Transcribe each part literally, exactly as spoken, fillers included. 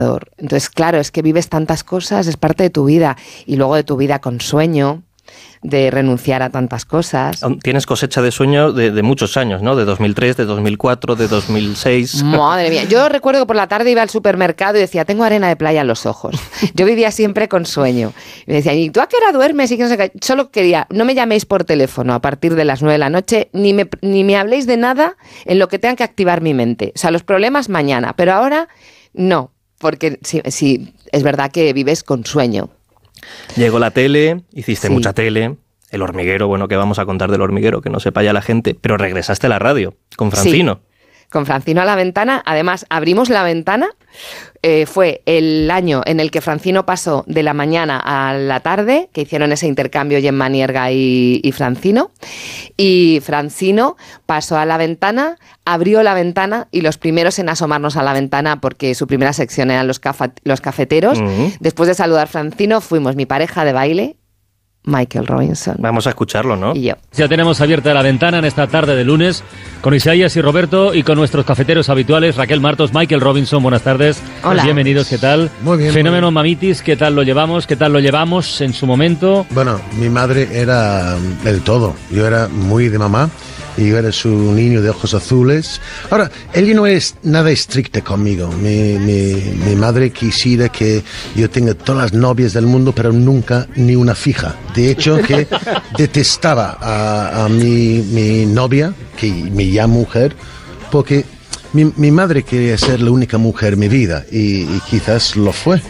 Entonces, claro, es que vives tantas cosas, es parte de tu vida, y luego de tu vida con sueño, de renunciar a tantas cosas. Tienes cosecha de sueño de, de muchos años, ¿no? De dos mil tres, de dos mil cuatro, de dos mil seis. Madre mía, yo recuerdo que por la tarde iba al supermercado y decía, tengo arena de playa en los ojos. Yo vivía siempre con sueño. Y me decían, ¿y tú a qué hora duermes? Y que no sé qué. Solo quería, no me llaméis por teléfono a partir de las nueve de la noche, ni me, ni me habléis de nada en lo que tenga que activar mi mente. O sea, los problemas mañana, pero ahora no, porque sí, sí es verdad que vives con sueño. Llegó la tele, hiciste Sí. mucha tele, El Hormiguero, bueno, ¿qué vamos a contar del Hormiguero? Que no sepa ya la gente, pero regresaste a la radio con Francino. Sí, con Francino a la ventana. Además, abrimos la ventana. Eh, fue el año en el que Francino pasó de la mañana a la tarde, que hicieron ese intercambio Gemma Nierga y, y Francino. Y Francino pasó a la ventana, abrió la ventana y los primeros en asomarnos a la ventana, porque su primera sección eran los, cafa, los cafeteros. Uh-huh. Después de saludar a Francino, fuimos mi pareja de baile, Michael Robinson. Vamos a escucharlo, ¿no? Y yo. Ya tenemos abierta la ventana en esta tarde de lunes con Isaías y Roberto y con nuestros cafeteros habituales, Raquel Martos, Michael Robinson. Buenas tardes. Hola. Bienvenidos, ¿qué tal? Muy bien. Fenómeno muy bien. Mamitis, ¿qué tal lo llevamos? ¿Qué tal lo llevamos en su momento? Bueno, mi madre era el todo. Yo era muy de mamá. Y yo era su niño de ojos azules. Ahora, ella no es nada estricta conmigo. Mi, mi, mi madre quisiera que yo tenga todas las novias del mundo, pero nunca ni una fija. De hecho, que detestaba a, a mi, mi novia, que me llama mujer, porque mi, mi madre quería ser la única mujer en mi vida, y, y quizás lo fue.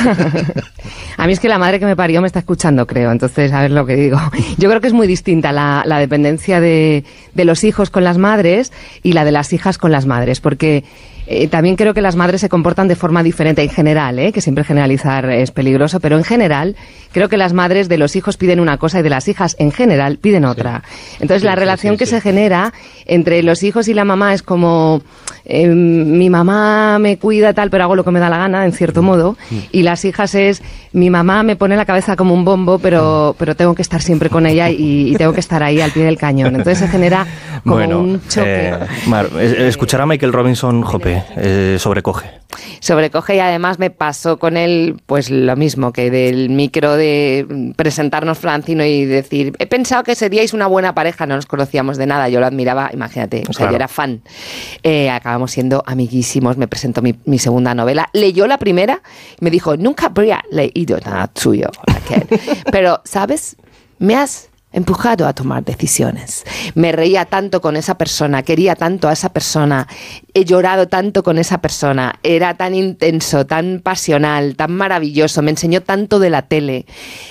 A mí es que la madre que me parió me está escuchando, creo, entonces a ver lo que digo. Yo creo que es muy distinta la, la dependencia de, de los hijos con las madres y la de las hijas con las madres, porque eh, también creo que las madres se comportan de forma diferente en general, ¿eh? Que siempre generalizar es peligroso, pero en general creo que las madres de los hijos piden una cosa y de las hijas en general piden otra. Entonces sí, la relación sí, sí, que sí. se genera entre los hijos y la mamá es como eh, mi mamá me cuida tal, pero hago lo que me da la gana, en cierto modo, y las hijas es mi mamá me pone la cabeza como un bombo, pero, pero tengo que estar siempre con ella y, y tengo que estar ahí al pie del cañón. Entonces se genera como bueno, un choque. Eh, Mar, escuchar a Michael Robinson, jope, eh, sobrecoge. Sobrecoge, y además me pasó con él pues lo mismo, que del micro de presentarnos Francino y decir, he pensado que seríais una buena pareja, no nos conocíamos de nada, yo lo admiraba, imagínate, o sea, claro. Yo era fan. Eh, acabamos siendo amiguísimos, me presentó mi, mi segunda novela, leyó la primera y me dijo, nunca habría leído nada tuyo, Raquel, pero, ¿sabes? Me has empujado a tomar decisiones. Me reía tanto con esa persona, quería tanto a esa persona, he llorado tanto con esa persona, era tan intenso, tan pasional, tan maravilloso, me enseñó tanto de la tele.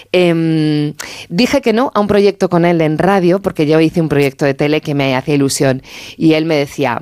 Eh, dije que no a un proyecto con él en radio, porque yo hice un proyecto de tele que me hacía ilusión, y él me decía,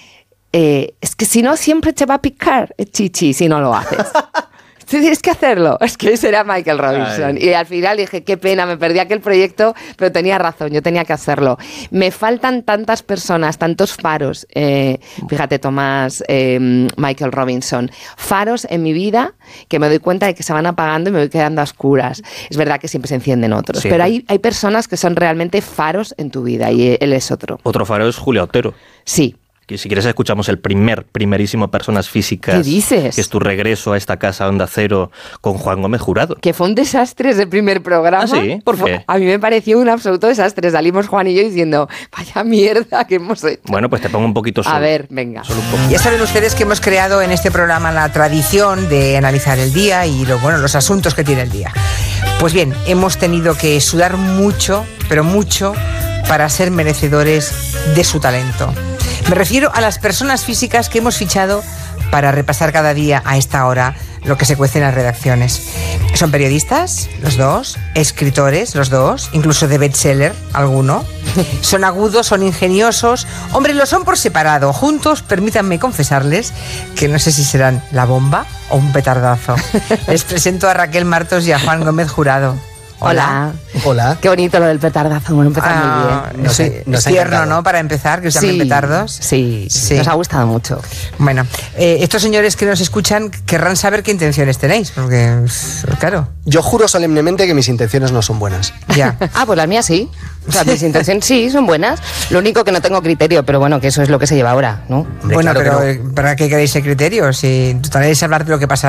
eh, es que si no siempre te va a picar, chichi, si no lo haces. Tienes que hacerlo. Es que ese era Michael Robinson. Ay. Y al final dije, qué pena, me perdí aquel proyecto, pero tenía razón, yo tenía que hacerlo. Me faltan tantas personas, tantos faros, eh, fíjate, Tomás, eh, Michael Robinson, faros en mi vida que me doy cuenta de que se van apagando y me voy quedando a oscuras. Es verdad que siempre se encienden otros, sí, pero hay, hay personas que son realmente faros en tu vida, y él es otro. Otro faro es Julia Otero. Sí. Que si quieres escuchamos el primer, primerísimo Personas Físicas. ¿Qué dices? Que es tu regreso a esta casa Onda Cero con Juan Gómez Jurado. Que fue un desastre ese primer programa. ¿Ah, sí? ¿Por qué? A mí me pareció un absoluto desastre. Salimos Juan y yo diciendo, vaya mierda que hemos hecho. Bueno, pues te pongo un poquito solo. A ver, venga. Solo un poco. Ya saben ustedes que hemos creado en este programa la tradición de analizar el día y lo, bueno, los asuntos que tiene el día. Pues bien, hemos tenido que sudar mucho, pero mucho, para ser merecedores de su talento. Me refiero a las personas físicas que hemos fichado para repasar cada día a esta hora lo que se cuece en las redacciones. Son periodistas, los dos, escritores, los dos, incluso de bestseller, alguno. Son agudos, son ingeniosos. Hombre, lo son por separado. Juntos, permítanme confesarles que no sé si serán la bomba o un petardazo. Les presento a Raquel Martos y a Juan Gómez Jurado. Hola. Hola. Qué bonito lo del petardazo. Bueno, empezar ah, muy bien. No sé, es tierno, ¿no? Para empezar, que os llamen sí, petardos. Sí, sí, nos ha gustado mucho. Bueno, eh, estos señores que nos escuchan querrán saber qué intenciones tenéis, porque, claro. Yo juro solemnemente que mis intenciones no son buenas. Ya. Ah, pues las mías sí. O sea, mis intenciones sí son buenas. Lo único que no tengo criterio, pero bueno, que eso es lo que se lleva ahora, ¿no? Bueno, claro pero no. ¿Para qué queréis ese criterio? Si tratáis de hablar de lo que pasa